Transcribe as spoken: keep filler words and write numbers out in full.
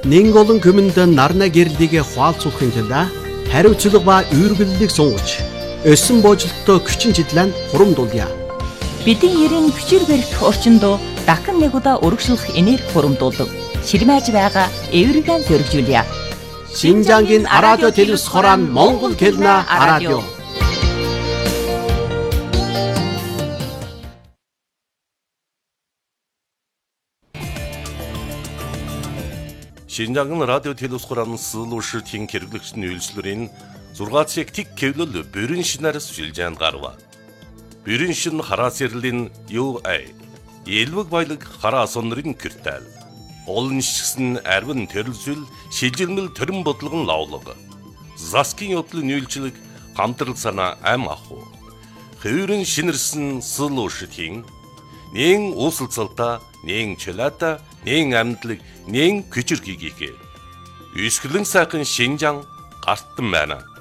нэн олон көмөнд нарна гэрлийг хуалцуулахын тулд хариуцлага ба үүргэллийг сунгаж өссөн бooжилттой хүчин чиглэн хурамдуулъя. Бидний ерийн хүчээр барих орчинд дахин нэг удаа урагшлах энерги хурамдуулдаг. Ширмэж байгаа эвэргэн зөргижүүлье. Шинжангийн радио телевиз хорон Монгол хэлний радио. Шинжангийн радио телевиз хорон суулуушртын хэрэглэгчдийн үйлчлэрийн зургаацыг тик кевлэл бүрэн шинээр сүлжээнд гарва. Бүрэн шин хараа сэрлэн ю эй. Элвэг баялаг хараа сонрын киртэл. Олон шигсэн арвин төрөлсөл шилжилмэл төрөн бодлогон лавлага. Заскин явдлын үйлчлэг хамтрал санаа ам аху. Хөвөрөн шинэрсэн суулуушртын нэн уусалцалта, нэн чөлөөта, нэн амьдлаг, нэн күчир гигээ. Үсгэлэн сайхан Шинжаан гартан байна.